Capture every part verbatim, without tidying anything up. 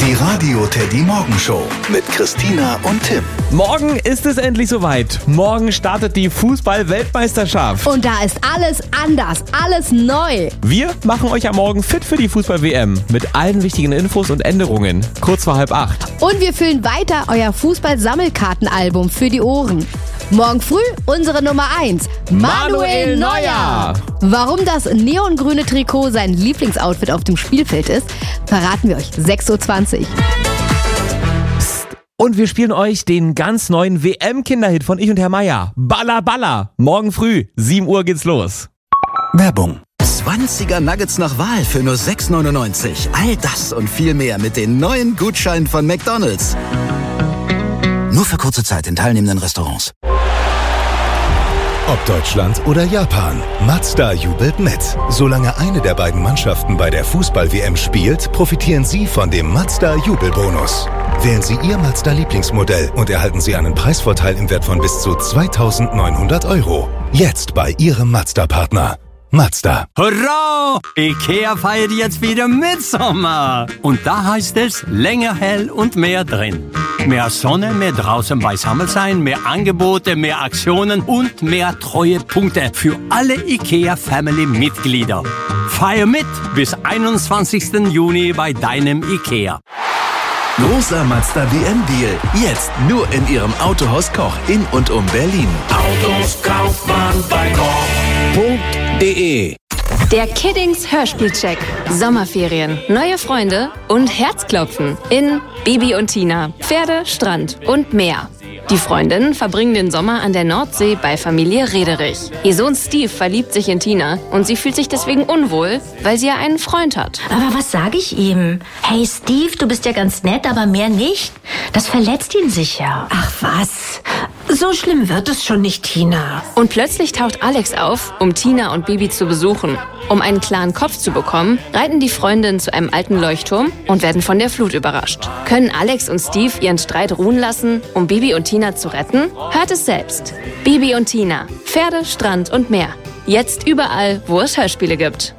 Die Radio Teddy Morgenshow mit Christina und Tim. Morgen ist es endlich soweit. Morgen startet die Fußball-Weltmeisterschaft. Und da ist alles anders, alles neu. Wir machen euch am Morgen fit für die Fußball-W M mit allen wichtigen Infos und Änderungen. Kurz vor halb acht. Und wir füllen weiter euer Fußball-Sammelkartenalbum für die Ohren. Morgen früh unsere Nummer eins, Manuel Neuer. Warum das neongrüne Trikot sein Lieblingsoutfit auf dem Spielfeld ist, verraten wir euch sechs Uhr zwanzig. Und wir spielen euch den ganz neuen W M-Kinderhit von Ich und Herr Meier. Balla Balla. Morgen früh, sieben Uhr geht's los. Werbung. zwanziger Nuggets nach Wahl für nur sechs neunundneunzig. All das und viel mehr mit den neuen Gutscheinen von McDonald's. Nur für kurze Zeit in teilnehmenden Restaurants. Ob Deutschland oder Japan, Mazda jubelt mit. Solange eine der beiden Mannschaften bei der Fußball-W M spielt, profitieren Sie von dem Mazda-Jubelbonus. Wählen Sie Ihr Mazda-Lieblingsmodell und erhalten Sie einen Preisvorteil im Wert von bis zu zweitausendneunhundert Euro. Jetzt bei Ihrem Mazda-Partner. Mazda. Hurra! IKEA feiert jetzt wieder Mitsommer. Und da heißt es länger hell und mehr drin. Mehr Sonne, mehr draußen beisammen sein, mehr Angebote, mehr Aktionen und mehr Treuepunkte für alle IKEA-Family-Mitglieder. Feier mit bis einundzwanzigsten Juni bei deinem IKEA. Großer Mazda W M-Deal. Jetzt nur in Ihrem Autohaus Koch in und um Berlin. Autos kauft man bei Koch punkt de. Der Kiddings Hörspielcheck. Sommerferien, neue Freunde und Herzklopfen in Bibi und Tina, Pferde, Strand und Meer. Die Freundinnen verbringen den Sommer an der Nordsee bei Familie Rederich. Ihr Sohn Steve verliebt sich in Tina und sie fühlt sich deswegen unwohl, weil sie ja einen Freund hat. Aber was sage ich ihm? Hey Steve, du bist ja ganz nett, aber mehr nicht. Das verletzt ihn sicher. Ach was, so schlimm wird es schon nicht, Tina. Und plötzlich taucht Alex auf, um Tina und Bibi zu besuchen. Um einen klaren Kopf zu bekommen, reiten die Freundinnen zu einem alten Leuchtturm und werden von der Flut überrascht. Können Alex und Steve ihren Streit ruhen lassen, um Bibi und Tina zu retten? Hört es selbst. Bibi und Tina, Pferde, Strand und Meer. Jetzt überall, wo es Hörspiele gibt.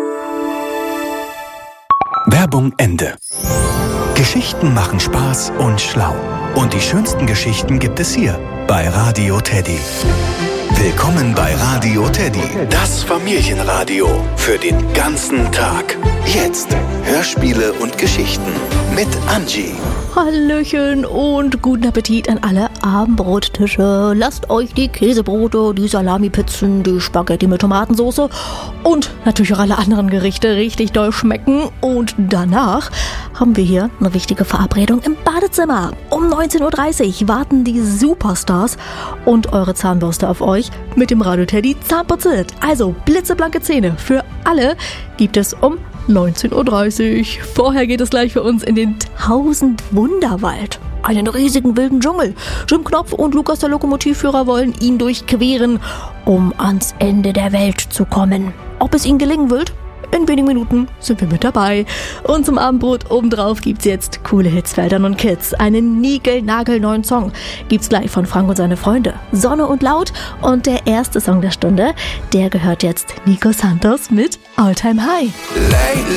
Werbung Ende. Geschichten machen Spaß und schlau. Und die schönsten Geschichten gibt es hier bei Radio Teddy. Willkommen bei Radio Teddy, das Familienradio für den ganzen Tag. Jetzt Hörspiele und Geschichten mit Angie. Hallöchen und guten Appetit an alle Abendbrottische. Lasst euch die Käsebrote, die Salami-Pizzen, die Spaghetti mit Tomatensauce und natürlich auch alle anderen Gerichte richtig doll schmecken. Und danach haben wir hier eine wichtige Verabredung im Badezimmer. Um neunzehn Uhr dreißig warten die Superstars und eure Zahnbürste auf euch mit dem Radio Teddy Zahnputz-Hit. Also blitzeblanke Zähne für alle gibt es um neunzehn Uhr dreißig. Vorher geht es gleich für uns in den Tausend-Wunderwald. Einen riesigen wilden Dschungel. Jim Knopf und Lukas der Lokomotivführer wollen ihn durchqueren, um ans Ende der Welt zu kommen. Ob es ihnen gelingen wird? In wenigen Minuten sind wir mit dabei. Und zum Abendbrot obendrauf gibt's jetzt coole Hits für Eltern und Kids. Einen niegelnagelneuen Song gibt's gleich von Frank und seine Freunde. Sonne und Laut. Und der erste Song der Stunde, der gehört jetzt Nico Santos mit All Time High. Lately